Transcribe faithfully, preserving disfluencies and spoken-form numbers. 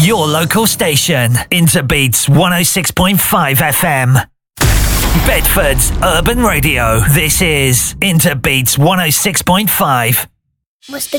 Your local station, Interbeats one oh six point five F M. Bedford's Urban Radio. This is Interbeats one oh six point five. Must